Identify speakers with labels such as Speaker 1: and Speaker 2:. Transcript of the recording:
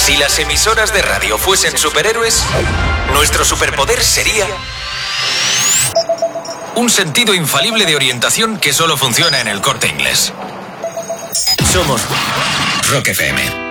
Speaker 1: Si las emisoras de radio fuesen superhéroes, nuestro superpoder sería un sentido infalible de orientación que solo funciona en El Corte Inglés. Somos Rock FM.